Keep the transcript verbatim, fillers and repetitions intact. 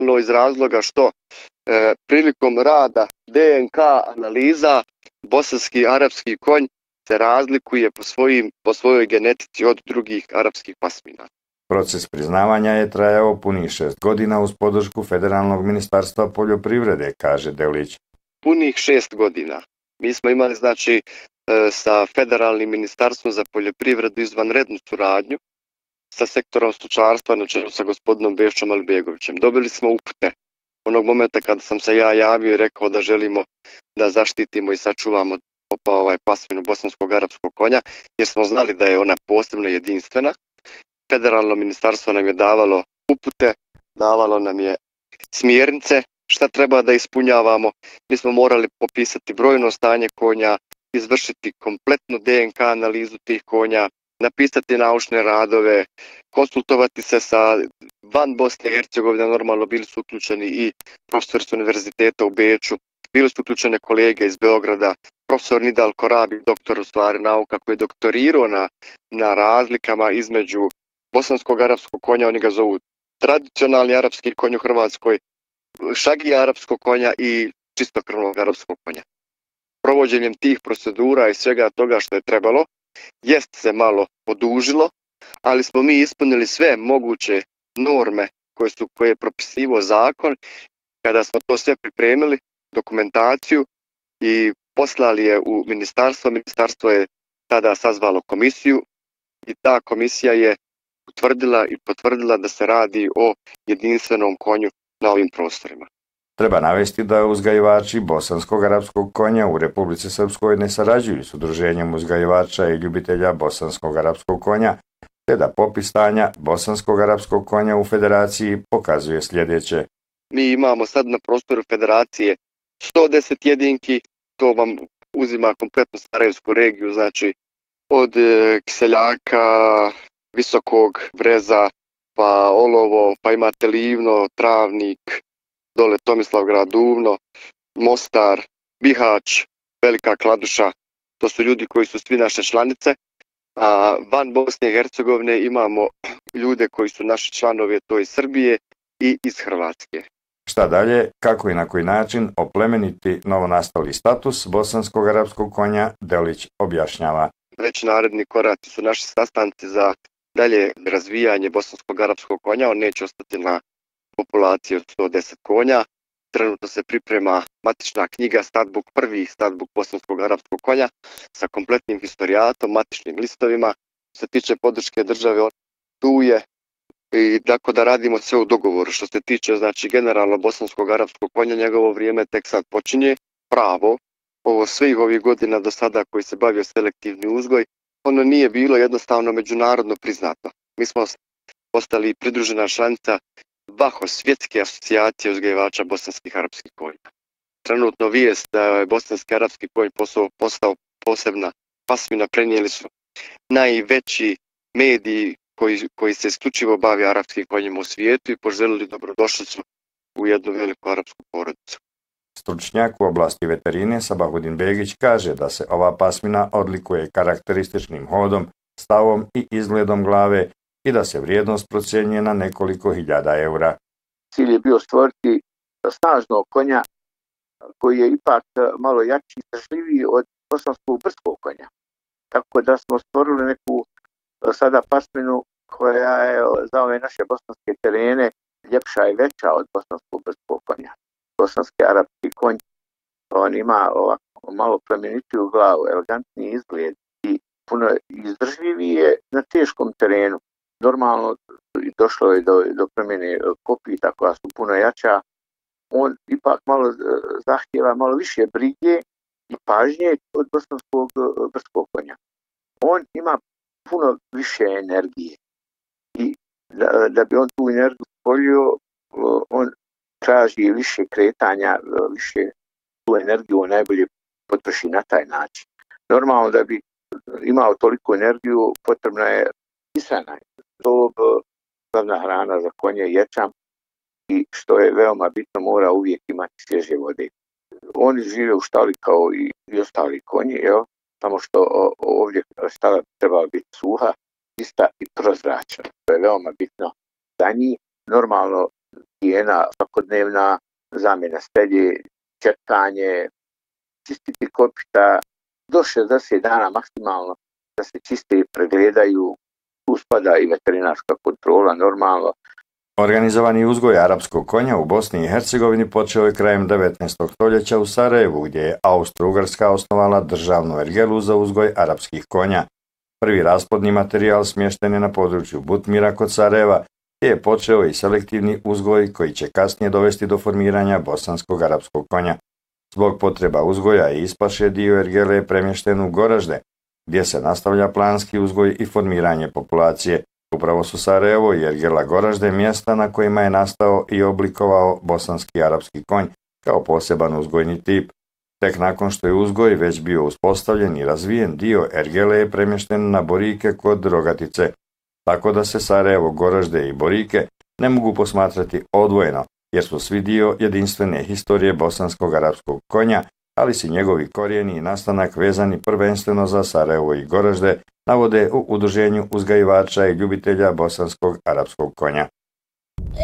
potpuno iz razloga što e, prilikom rada D N K analiza bosanski arapski konj se razlikuje po, svojim, po svojoj genetici od drugih arapskih pasmina. Proces priznavanja je trajao punih šest godina uz podršku Federalnog ministarstva poljoprivrede, kaže Delić. Punih šest godina. Mi smo imali znači sa Federalnim ministarstvom za poljoprivredu izvanrednu suradnju sa sektorom stočarstva na čelu sa gospodinom Bešćom Albegovićem. Dobili smo upute onog momenta kada sam se ja javio i rekao da želimo da zaštitimo i sačuvamo pa ovaj pasminu bosanskog arapskog konja, jer smo znali da je ona posebno jedinstvena. Federalno ministarstvo nam je davalo upute, davalo nam je smjernice šta treba da ispunjavamo. Mi smo morali popisati brojno stanje konja, izvršiti kompletnu D N K analizu tih konja, napisati naučne radove, konsultovati se sa van Bosne i Hercegovine, normalno bili su uključeni i profesori s univerziteta u Beču, bili su uključene kolege iz Beograda, profesor Nidal Korabi, doktor u stvari nauka, koji je doktorirao na, na razlikama između bosanskog arapskog konja, oni ga zovu tradicionalni arapski konj u Hrvatskoj, šagi arapskog konja i čistokrvnog arapskog konja. Provođenjem tih procedura i svega toga što je trebalo, jest se malo odužilo, ali smo mi ispunili sve moguće norme koje su koje je propisivao zakon. Kada smo to sve pripremili, dokumentaciju i poslali je u ministarstvo, ministarstvo je tada sazvalo komisiju i ta komisija je utvrdila i potvrdila da se radi o jedinstvenom konju na ovim prostorima. Treba navesti da uzgajivači bosanskog arapskog konja u Republici Srpskoj ne sarađuju s udruženjem uzgajivača i ljubitelja bosanskog arapskog konja, te da popis stanja bosanskog arapskog konja u federaciji pokazuje sljedeće. Mi imamo sad na prostoru federacije sto deset jedinki, to vam uzima kompletnu Sarajevsku regiju, znači od Kiseljaka, Visokog, Breza, pa Olovo, pa imate Livno, Travnik, dole Tomislavgrad, Duvno, Mostar, Bihać, Velika Kladuša, to su ljudi koji su svi naše članice, a van Bosne i Hercegovine imamo ljude koji su naši članovi, to iz Srbije i iz Hrvatske. Šta dalje, kako i na koji način oplemeniti novonastali status bosanskog arapskog konja, Delić objašnjava. Već naredni koraci su naši sastanci za dalje razvijanje bosanskog arapskog konja, on neće ostati na populaciji od sto deset konja. Trenutno se priprema matična knjiga, statbook, prvi statbook bosanskog arapskog konja sa kompletnim historijatom, matičnim listovima. Što se tiče podrške države, tu je i tako da radimo sve u dogovoru. Što se tiče znači generalno bosanskog arapskog konja, njegovo vrijeme tek sad počinje pravo. Ovo svih ovih godina do sada koji se bavio selektivni uzgoj, ono nije bilo jednostavno međunarodno priznato. Mi smo postali pridružena članica Vaho, svjetske asocijacije uzgajivača bosanskih arapskih konja. Trenutno vijest da je bosanski arapski konj postao, postao posebna pasmina prenijeli su najveći mediji koji, koji se isključivo bavi arapskim konjima u svijetu i poželili dobrodošlicu u jednu veliku arapsku porodicu. Stručnjak u oblasti veterine Sabahudin Begić kaže da se ova pasmina odlikuje karakterističnim hodom, stavom i izgledom glave i da se vrijednost procjenjuje na nekoliko hiljada eura. Cilj je bio stvoriti snažnog konja koji je ipak malo jači i izdržljiviji od bosanskog brdskog konja. Tako da smo stvorili neku sada pasminu koja je za ove naše bosanske terene ljepša i veća od bosanskog brdskog konja. Bosanski arapski konj, on ima ovako malo plemenitiju glavu, elegantni izgled i puno izdržljiviji je na teškom terenu. Normalno došlo je do, do promjene kopita koja su puno jača. On ipak malo zahtjeva malo više brige i pažnje od bosanskog brdskog konja. On ima puno više energije i da, da bi on tu energiju spolio, on traži više kretanja, više tu energiju najbolje potroši na taj način. Normalno da bi imao toliko energiju potrebna je ishrana. To glavna hrana za konje je ječam i što je veoma bitno mora uvijek imati svježe vode. Oni žive u štali kao i, i ostali konji, jel? Samo što ovdje štala treba biti suha, čista i prozračna. To je veoma bitno za njih. Normalno higijena svakodnevna, zamjena stelje, čekanje, čistiti kopita, do šezdeset dana maksimalno da se čiste i pregledaju, uspada i veterinarska kontrola normalno. Organizovani uzgoj arapskog konja u Bosni i Hercegovini počeo je krajem devetnaestog stoljeća u Sarajevu, gdje je Austro-Ugarska osnovala državnu ergelu za uzgoj arapskih konja. Prvi rasplodni materijal smješten je na području Butmira kod Sarajeva, gdje je počeo i selektivni uzgoj koji će kasnije dovesti do formiranja bosanskog arapskog konja. Zbog potreba uzgoja i ispaše dio ergele je premješten u Goražde, gdje se nastavlja planski uzgoj i formiranje populacije. Upravo su Sarajevo i ergela Goražde mjesta na kojima je nastao i oblikovao bosanski arapski konj kao poseban uzgojni tip. Tek nakon što je uzgoj već bio uspostavljen i razvijen, dio ergele je premješten na Borike kod Rogatice, tako da se Sarajevo, Goražde i Borike ne mogu posmatrati odvojeno, jer su svi dio jedinstvene historije bosanskog arapskog konja, ali si njegovi korijeni i nastanak vezani prvenstveno za Sarajevo i Goražde navode u Udruženju uzgajivača i ljubitelja bosanskog arapskog konja.